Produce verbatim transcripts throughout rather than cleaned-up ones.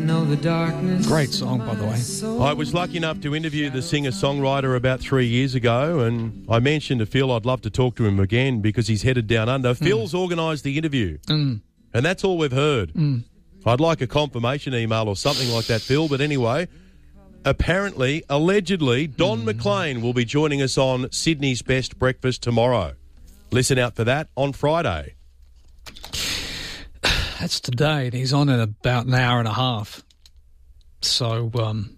know the darkness. Great song, by the way. I was lucky enough to interview the singer-songwriter about three years ago, and I mentioned to Phil I'd love to talk to him again because he's headed down under. Mm. Phil's organised the interview, mm. and that's all we've heard. Mm. I'd like a confirmation email or something like that, Phil, but anyway, apparently, allegedly, Don mm. McLean will be joining us on Sydney's Best Breakfast tomorrow. Listen out for that on Friday. That's today, and he's on in about an hour and a half. So, um,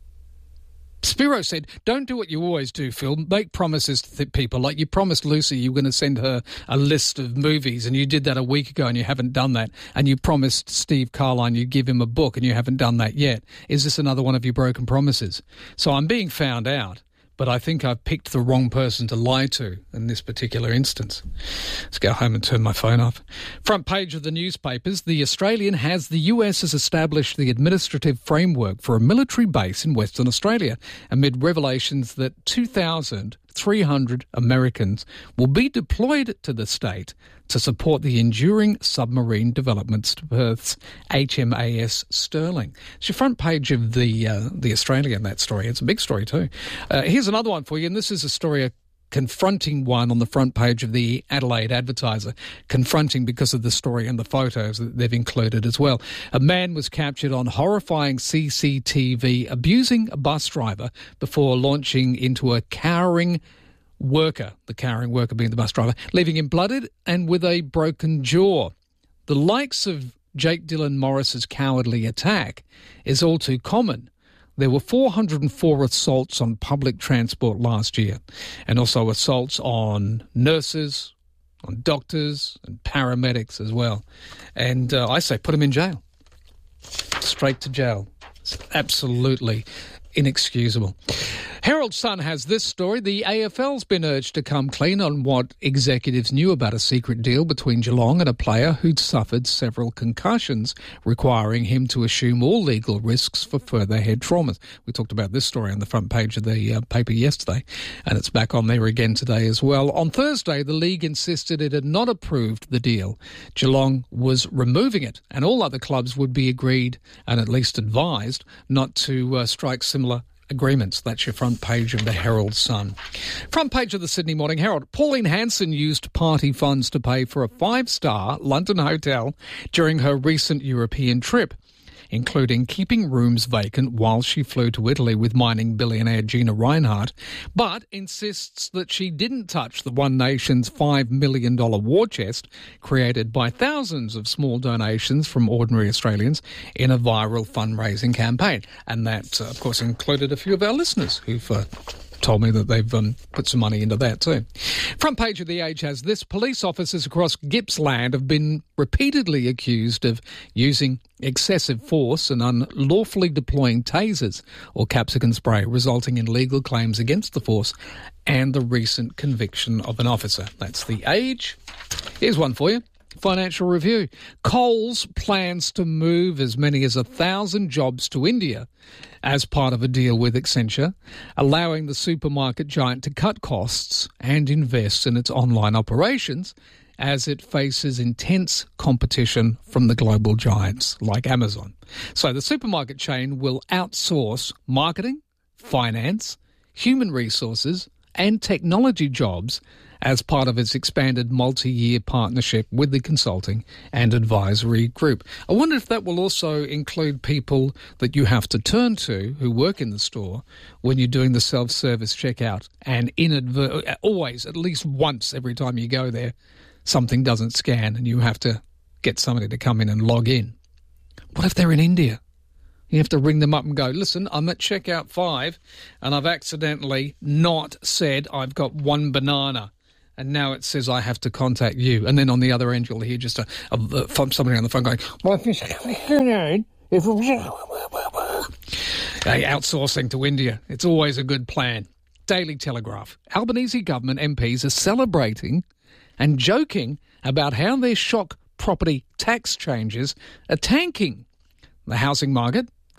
Spiro said, don't do what you always do, Phil. Make promises to th- people. Like you promised Lucy you were going to send her a list of movies, and you did that a week ago, and you haven't done that. And you promised Steve Carline you'd give him a book, and you haven't done that yet. Is this another one of your broken promises? So I'm being found out. But I think I've picked the wrong person to lie to in this particular instance. Let's go home and turn my phone off. Front page of the newspapers, The Australian has the U S has established the administrative framework for a military base in Western Australia amid revelations that two thousand three hundred Americans will be deployed to the state to support the enduring submarine developments to Perth's H M A S Sterling. It's your front page of the uh, the Australian, that story. It's a big story too. Uh, here's another one for you, and this is a story, a confronting one on the front page of the Adelaide Advertiser. Confronting because of the story and the photos that they've included as well. A man was captured on horrifying C C T V abusing a bus driver before launching into a cowering worker, the cowering worker being the bus driver, leaving him blooded and with a broken jaw. The likes of Jake Dylan Morris's cowardly attack is all too common. There were four hundred four assaults on public transport last year, and also assaults on nurses, on doctors and paramedics as well. And uh, I say put them in jail. Straight to jail. It's absolutely inexcusable. Herald Sun has this story. The A F L's been urged to come clean on what executives knew about a secret deal between Geelong and a player who'd suffered several concussions, requiring him to assume all legal risks for further head traumas. We talked about this story on the front page of the uh, paper yesterday, and it's back on there again today as well. On Thursday, the league insisted it had not approved the deal. Geelong was removing it, and all other clubs would be agreed, and at least advised, not to uh, strike similar agreements. That's your front page of the Herald Sun. Front page of the Sydney Morning Herald. Pauline Hanson used party funds to pay for a five-star London hotel during her recent European trip, including keeping rooms vacant while she flew to Italy with mining billionaire Gina Rinehart, but insists that she didn't touch the One Nation's five million dollars war chest created by thousands of small donations from ordinary Australians in a viral fundraising campaign. And that, uh, of course, included a few of our listeners who've uh, told me that they've um, put some money into that too. Front page of The Age has this. Police officers across Gippsland have been repeatedly accused of using excessive force and unlawfully deploying tasers or capsicum spray, resulting in legal claims against the force and the recent conviction of an officer. That's The Age. Here's one for you. Financial Review. Coles plans to move as many as a thousand jobs to India as part of a deal with Accenture, allowing the supermarket giant to cut costs and invest in its online operations as it faces intense competition from the global giants like Amazon. So the supermarket chain will outsource marketing, finance, human resources and technology jobs as part of its expanded multi-year partnership with the consulting and advisory group. I wonder if that will also include people that you have to turn to who work in the store when you're doing the self-service checkout, and inadvert- always, at least once every time you go there, something doesn't scan and you have to get somebody to come in and log in. What if they're in India? You have to ring them up and go, listen, I'm at checkout five and I've accidentally not said I've got one banana. And now it says I have to contact you. And then on the other end, you'll hear just a, a, a from somebody on the phone going, well, if it's if outsourcing to India. It's always a good plan. Daily Telegraph. Albanese government M Ps are celebrating and joking about how their shock property tax changes are tanking the housing market,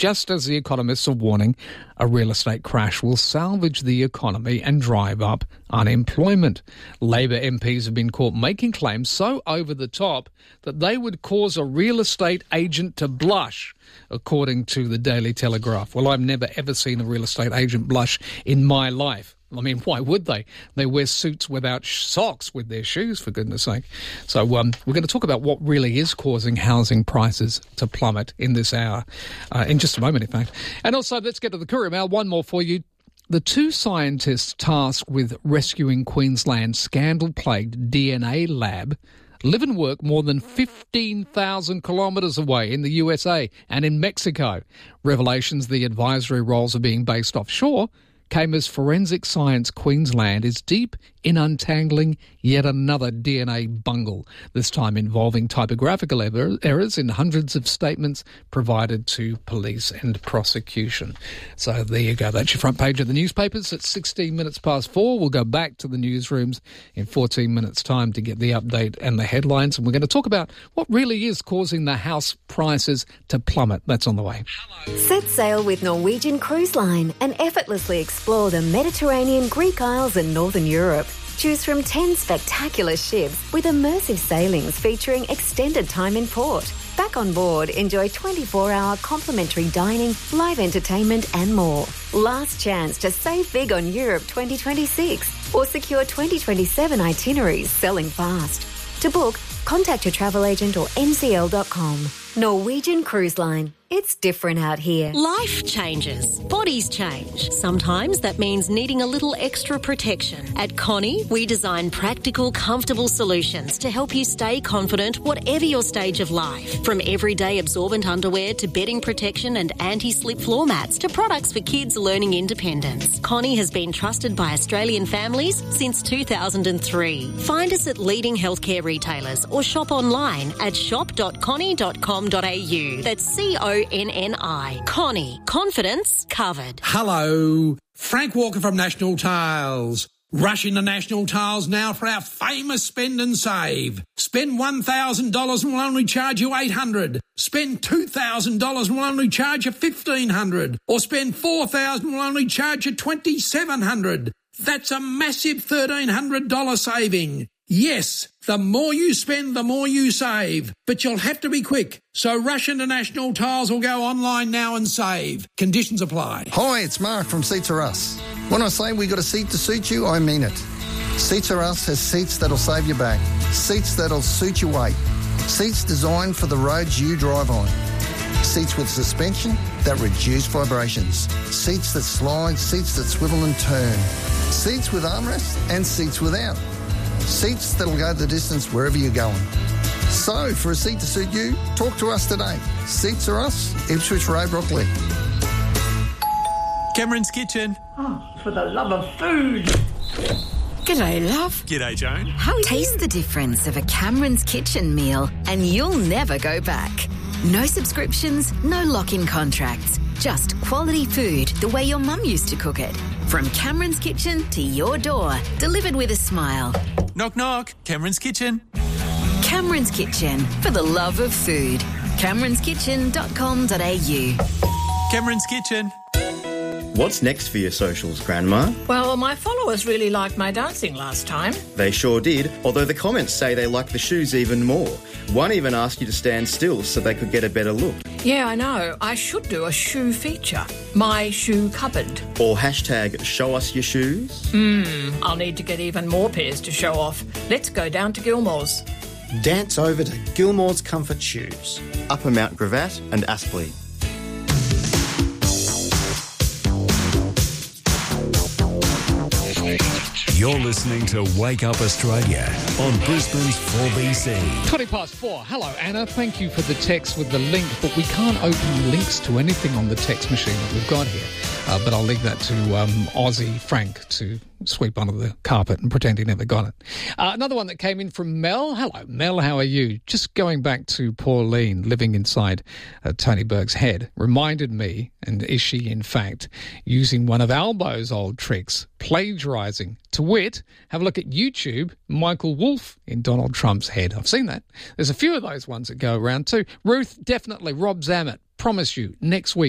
just as the economists are warning a real estate crash will salvage the economy and drive up unemployment. Labor M Ps have been caught making claims so over the top that they would cause a real estate agent to blush, according to the Daily Telegraph. Well, I've never ever seen a real estate agent blush in my life. I mean, why would they? They wear suits without sh- socks with their shoes, for goodness sake. So um, we're going to talk about what really is causing housing prices to plummet in this hour, uh, in just a moment, in fact. And also, let's get to the Courier Mail. One more for you. The two scientists tasked with rescuing Queensland's scandal-plagued D N A lab live and work more than fifteen thousand kilometres away in the U S A and in Mexico. Revelations the advisory roles are being based offshore came as Forensic Science Queensland is deep in untangling yet another D N A bungle, this time involving typographical error, errors in hundreds of statements provided to police and prosecution. So there you go. That's your front page of the newspapers at sixteen minutes past four. We'll go back to the newsrooms in fourteen minutes' time to get the update and the headlines. And we're going to talk about what really is causing the house prices to plummet. That's on the way. Set sail with Norwegian Cruise Line and effortlessly explore the Mediterranean, Greek Isles and Northern Europe. Choose from ten spectacular ships with immersive sailings featuring extended time in port. Back on board, enjoy twenty-four hour complimentary dining, live entertainment and more. Last chance to save big on Europe twenty twenty-six or secure twenty twenty-seven itineraries selling fast. To book, contact your travel agent or N C L dot com. Norwegian Cruise Line. It's different out here. Life changes. Bodies change. Sometimes that means needing a little extra protection. At Connie, we design practical, comfortable solutions to help you stay confident whatever your stage of life. From everyday absorbent underwear to bedding protection and anti-slip floor mats to products for kids learning independence. Connie has been trusted by Australian families since two thousand three. Find us at leading healthcare retailers or shop online at shop dot connie dot com dot a u. That's C O N N I. Connie. Confidence covered. Hello. Frank Walker from National Tiles. Rush into National Tiles now for our famous spend and save. Spend one thousand dollars and we'll only charge you eight hundred dollars. Spend two thousand dollars and we'll only charge you fifteen hundred dollars. Or spend four thousand dollars and we'll only charge you twenty-seven hundred dollars. That's a massive thirteen hundred dollars saving. Yes, the more you spend, the more you save. But you'll have to be quick. So rush into National Tiles or go online now and save. Conditions apply. Hi, it's Mark from Seats Are Us. When I say we got a seat to suit you, I mean it. Seats Are Us has seats that'll save your back. Seats that'll suit your weight. Seats designed for the roads you drive on. Seats with suspension that reduce vibrations. Seats that slide, seats that swivel and turn. Seats with armrests and seats without. Seats that'll go the distance wherever you're going. So, for a seat to suit you, talk to us today. Seats Are Us, Ipswich Road, Brockley. Cameron's Kitchen. Oh, for the love of food. G'day, love. G'day, Joan. How Taste the difference of a Cameron's Kitchen meal and you'll never go back. No subscriptions, no lock-in contracts. Just quality food the way your mum used to cook it. From Cameron's Kitchen to your door, delivered with a smile. Knock, knock. Cameron's Kitchen. Cameron's Kitchen, for the love of food. camerons kitchen dot com dot a u. Cameron's Kitchen. What's next for your socials, Grandma? Well, my followers really liked my dancing last time. They sure did, although the comments say they like the shoes even more. One even asked you to stand still so they could get a better look. Yeah, I know. I should do a shoe feature. My shoe cupboard. Or hashtag show us your shoes. Hmm, I'll need to get even more pairs to show off. Let's go down to Gilmore's. Dance over to Gilmore's Comfort Shoes. Upper Mount Gravatt and Aspley. You're listening to Wake Up Australia on Brisbane's four B C. twenty past four. Hello, Anna. Thank you for the text with the link, but we can't open links to anything on the text machine that we've got here. Uh, but I'll leave that to um, Aussie Frank to sweep under the carpet and pretend he never got it. Uh, another one that came in from Mel. Hello, Mel. How are you? Just going back to Pauline living inside uh, Tony Berg's head reminded me, and is she in fact using one of Albo's old tricks, plagiarising? To wit, have a look at YouTube, Michael Wolff in Donald Trump's head. I've seen that. There's a few of those ones that go around too. Ruth, definitely. Rob Zammit, promise you, next week,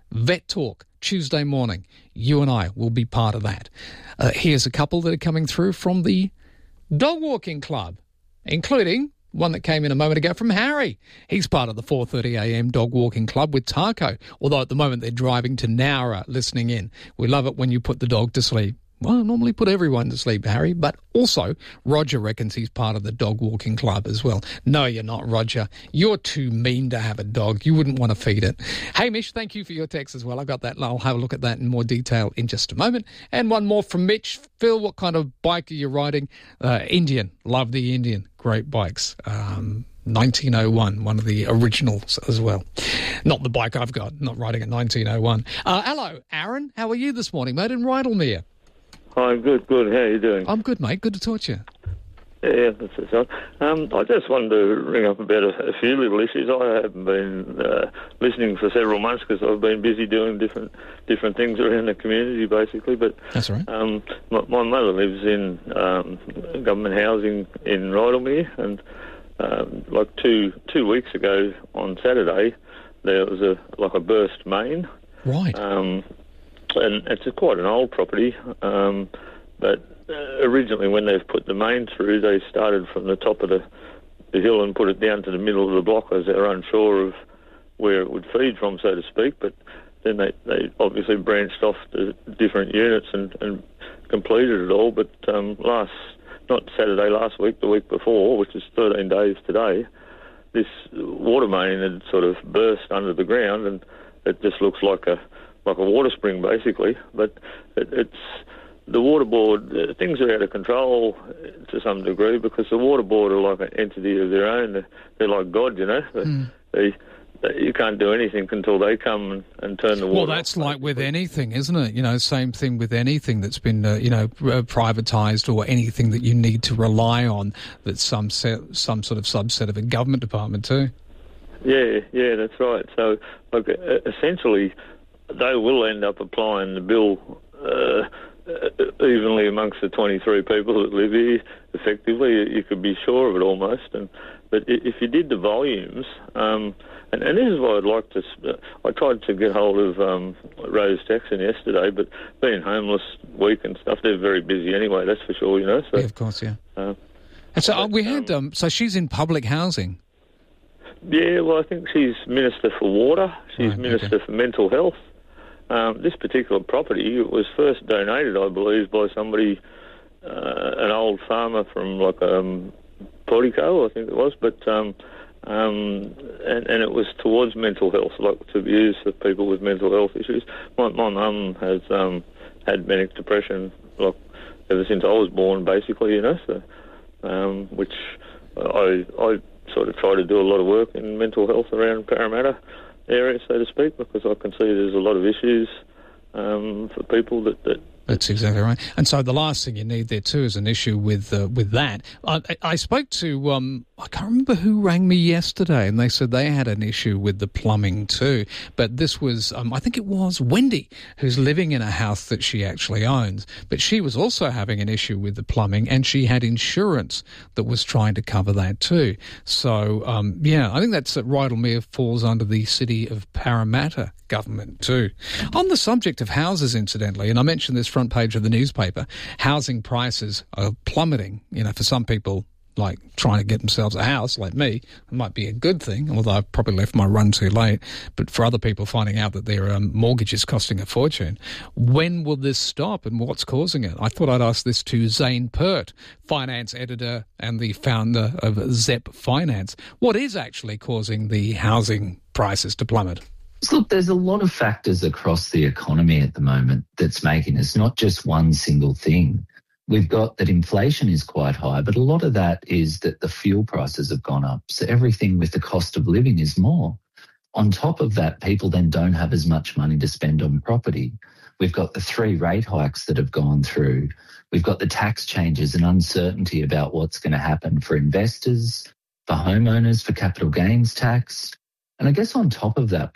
Vet Talk, Tuesday morning. You and I will be part of that. Uh, here's a couple that are coming through from the Dog Walking Club, including one that came in a moment ago from Harry. He's part of the four thirty a m Dog Walking Club with Taco, although at the moment they're driving to Nowra listening in. We love it when you put the dog to sleep. Well, I normally put everyone to sleep, Harry, but also Roger reckons he's part of the Dog Walking Club as well. No, you're not, Roger. You're too mean to have a dog. You wouldn't want to feed it. Hamish, thank you for your text as well. I got that. I'll have a look at that in more detail in just a moment. And one more from Mitch. Phil, what kind of bike are you riding? Uh, Indian. Love the Indian. Great bikes. Um... nineteen oh one, one of the originals as well. Not the bike I've got, not riding at nineteen oh one. Uh, hello, Aaron. How are you this morning, mate, in Rydalmere? Hi, good, good. How are you doing? I'm good, mate. Good to talk to you. Yeah, that's it, son. Um, I just wanted to ring up about a, a few little issues. I haven't been uh, listening for several months because I've been busy doing different different things around the community, basically. But that's all right. Um, my, my mother lives in um, government housing in Rydalmere, and Um, like two two weeks ago on Saturday, there was a like a burst main. Right. Um, and it's a, quite an old property, um, but uh, originally when they've put the main through, they started from the top of the, the hill and put it down to the middle of the block as they were unsure of where it would feed from, so to speak. But then they, they obviously branched off to different units and, and completed it all. But um, last... not Saturday, last week, the week before, which is thirteen days today, this water main had sort of burst under the ground, and it just looks like a like a water spring, basically. But it, it's the water board, uh, things are out of control to some degree because the water board are like an entity of their own. They're, they're like God, you know. Mm. They, they, you can't do anything until they come and, and turn the water. Well, that's off, like with anything, isn't it? You know, same thing with anything that's been, uh, you know, uh, privatised or anything that you need to rely on. That's some set, some sort of subset of a government department too. Yeah, yeah, that's right. So, like, uh, essentially, they will end up applying the bill uh, evenly amongst the twenty-three people that live here. Effectively, you could be sure of it almost. And but if you did the volumes. Um, And, and this is what I'd like to... Uh, I tried to get hold of um, Rose Jackson yesterday, but being homeless week and stuff, they're very busy anyway, that's for sure, you know. So, yeah, of course, yeah. Uh, and so but, we had... Um, so she's in public housing? Yeah, well, I think she's Minister for Water. She's right, Minister okay. for Mental Health. Um, this particular property was first donated, I believe, by somebody, uh, an old farmer from, like, um, Portico, I think it was, but... Um, Um, and, and it was towards mental health, like to be used for people with mental health issues. My, my mum has um, had manic depression like ever since I was born, basically, you know, so, um, which I, I sort of try to do a lot of work in mental health around Parramatta area, so to speak, because I can see there's a lot of issues um, for people that... that That's exactly right. And so the last thing you need there too is an issue with uh, with that. I, I spoke to, um, I can't remember who rang me yesterday, and they said they had an issue with the plumbing too. But this was, um, I think it was Wendy, who's living in a house that she actually owns. But she was also having an issue with the plumbing, and she had insurance that was trying to cover that too. So, um, yeah, I think that's that Rydalmere falls under the City of Parramatta government too. On the subject of houses, incidentally, and I mentioned this front page of the newspaper, housing prices are plummeting. You know, for some people, like trying to get themselves a house, like me, it might be a good thing, although I've probably left my run too late. But for other people finding out that their um, mortgage is costing a fortune, when will this stop and what's causing it? I thought I'd ask this to Zane Pert, finance editor and the founder of Zep Finance. What is actually causing the housing prices to plummet? Look, there's a lot of factors across the economy at the moment that's making this, not just one single thing. We've got that inflation is quite high, but a lot of that is that the fuel prices have gone up. So everything with the cost of living is more. On top of that, people then don't have as much money to spend on property. We've got the three rate hikes that have gone through. We've got the tax changes and uncertainty about what's going to happen for investors, for homeowners, for capital gains tax. And I guess on top of that,